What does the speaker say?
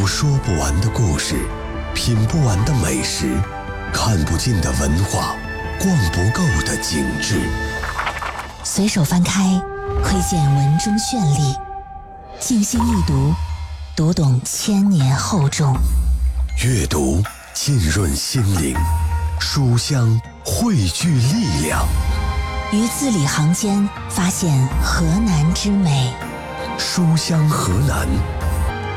有说不完的故事，品不完的美食，看不尽的文化，逛不够的景致。 随手翻开，窥见文中绚丽；静心一读，读懂千年厚重。 阅读浸润心灵，书香汇聚力量。 于字里行间发现河南之美。 书香河南。